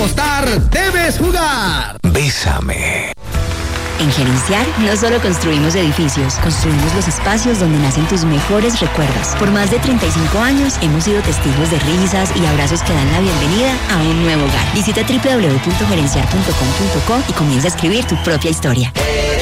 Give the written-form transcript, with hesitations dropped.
apostar, debes jugar. Bésame. En Gerenciar no solo construimos edificios, construimos los espacios donde nacen tus mejores recuerdos. Por más de 35 años hemos sido testigos de risas y abrazos que dan la bienvenida a un nuevo hogar. Visita www.gerenciar.com.co y comienza a escribir tu propia historia.